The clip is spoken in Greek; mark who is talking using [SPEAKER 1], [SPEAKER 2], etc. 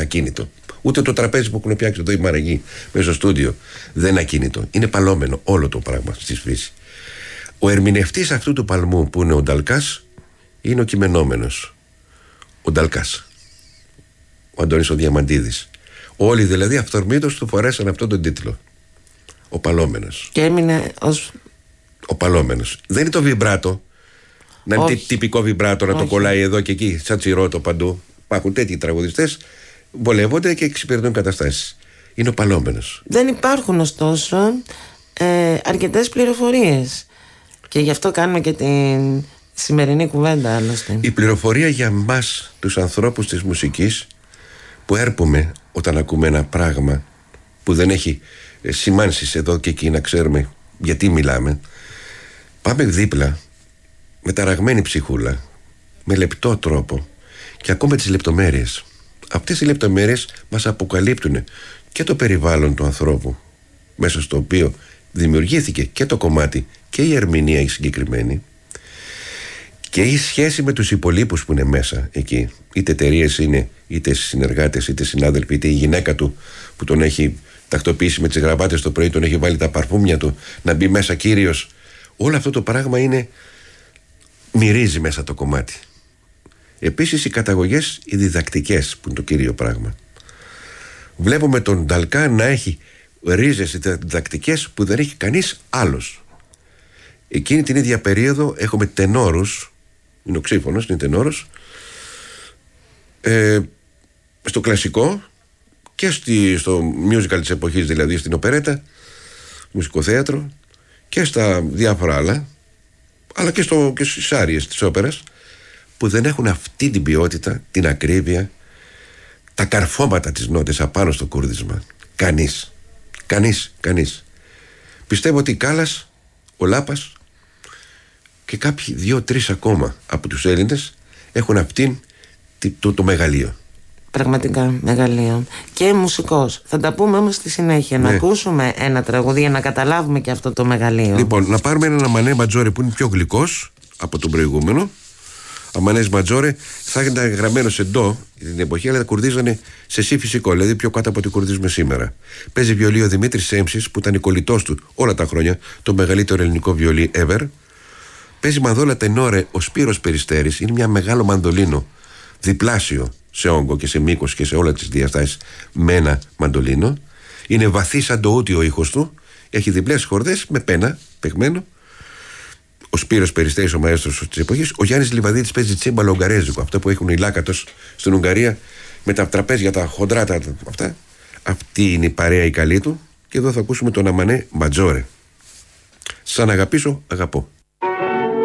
[SPEAKER 1] ακίνητο. Ούτε το τραπέζι που έχουν φτιάξει εδώ οι Μαραγοί μέσα στο στούντιο δεν είναι ακίνητο. Είναι παλόμενο όλο το πράγμα στη φύση. Ο ερμηνευτής αυτού του παλμού που είναι ο Νταλκάς είναι ο κειμενόμενος. Ο Νταλκάς. Ο Αντώνης ο Διαμαντίδης. Όλοι δηλαδή αυθορμήτως του φορέσαν αυτόν τον τίτλο. Ο παλόμενος.
[SPEAKER 2] Και έμεινε ως...
[SPEAKER 1] Ο παλόμενος. Δεν είναι το βιμπράτο. Να είναι τυπικό βιμπράτο, να το κολλάει εδώ και εκεί, σαν τσιρότο παντού. Υπάρχουν τέτοιοι τραγουδιστές, βολεύονται και εξυπηρετούν καταστάσεις. Είναι ο παλόμενος.
[SPEAKER 2] Δεν υπάρχουν ωστόσο αρκετές πληροφορίες. Και γι' αυτό κάνουμε και την σημερινή κουβέντα άλλωστε.
[SPEAKER 1] Η πληροφορία για μας τους ανθρώπους της μουσικής, που έρπουμε όταν ακούμε ένα πράγμα που δεν έχει σημάνσεις εδώ και εκεί να ξέρουμε γιατί μιλάμε, πάμε δίπλα με ταραγμένη ψυχούλα, με λεπτό τρόπο και ακούμε τις λεπτομέρειες. Αυτές οι λεπτομέρειες μας αποκαλύπτουν και το περιβάλλον του ανθρώπου μέσα στο οποίο δημιουργήθηκε και το κομμάτι και η ερμηνεία η συγκεκριμένη, και η σχέση με τους υπολείπους που είναι μέσα εκεί. Είτε εταιρείες είναι, είτε συνεργάτες, είτε συνάδελφοι, είτε η γυναίκα του που τον έχει τακτοποιήσει με τις γραβάτες το πρωί, τον έχει βάλει τα παρφούμια του να μπει μέσα κύριος. Όλο αυτό το πράγμα είναι, μυρίζει μέσα το κομμάτι. Επίσης οι καταγωγές, οι διδακτικές που είναι το κύριο πράγμα. Βλέπουμε τον Νταλκά να έχει ρίζες διδακτικές που δεν έχει κανείς άλλος. Εκείνη την ίδια περίοδο έχουμε τενόρους, είναι οξύφωνος, είναι τενόρος, στο κλασικό και στο musical της εποχής, δηλαδή στην οπερέτα, μουσικοθέατρο και στα διάφορα άλλα, αλλά και στις άριες της όπερας, που δεν έχουν αυτή την ποιότητα, την ακρίβεια, τα καρφώματα της νότες απάνω στο κούρδισμα. Κανείς. Πιστεύω ότι η Κάλλας, ο Λάπας και κάποιοι 2-3 ακόμα από τους Έλληνες έχουν αυτήν το μεγαλείο.
[SPEAKER 2] Πραγματικά μεγαλείο. Και μουσικός. Θα τα πούμε όμως στη συνέχεια. Ναι. Να ακούσουμε ένα τραγούδι για να καταλάβουμε και αυτό το μεγαλείο.
[SPEAKER 1] Λοιπόν, να πάρουμε έναν Αμανέ Ματζόρε που είναι πιο γλυκός από τον προηγούμενο. Αμανές Ματζόρε θα ήταν γραμμένο σε ντο την εποχή, αλλά κουρδίζανε σε σι φυσικό, δηλαδή πιο κάτω από ό,τι κουρδίζουμε σήμερα. Παίζει βιολί ο Δημήτρης Σέμψης, που ήταν η κολλητός του όλα τα χρόνια, το μεγαλύτερο ελληνικό βιολί ever. Παίζει μανδόλα τενόρε ο Σπύρος Περιστέρης, είναι μια μεγάλο μαντολίνο, διπλάσιο σε όγκο και σε μήκος και σε όλα τις διαστάσεις με ένα μαντολίνο. Είναι βαθύ σαν το ούτι ο ήχος του, έχει διπλές χορδές με πένα παιγμένο. Ο Σπύρος Περιστέρης, ο μαέστρος της εποχής. Ο Γιάννης Λιβαδίτης παίζει τσίμπαλο ουγγαρέζικο, αυτό που έχουν οι Λάκατος στην Ουγγαρία με τα τραπέζια, τα χοντρά, αυτά. Αυτή είναι η παρέα η καλή του. Και εδώ θα ακούσουμε τον Αμανέ Ματζόρε. Σαν αγαπήσω, αγαπώ.